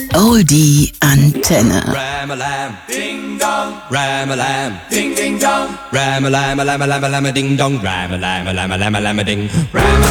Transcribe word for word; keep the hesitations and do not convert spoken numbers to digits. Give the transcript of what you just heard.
Oldie Antenne. Ram-a-lam, ding-dong, ram-a-lam, ding-ding-dong, ram-a-lam-a-lam-a-lam-a-lam-a-ding-dong, ram-a-lam-a-lam-a-lam-a-lam-a-ding, ram